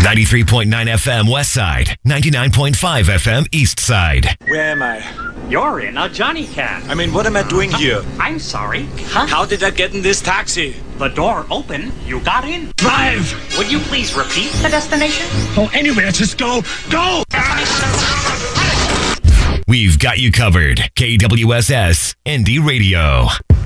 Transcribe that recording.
93.9 FM West Side, 99.5 FM East Side. Where am I? You're in a Johnny Cab. I mean, what am I doing here? I'm sorry. Huh? How did I get in this taxi? The door opened. You got in. Drive! Would you please repeat the destination? Oh, anywhere, just go. Go! We've got you covered. KWSS Indie Radio.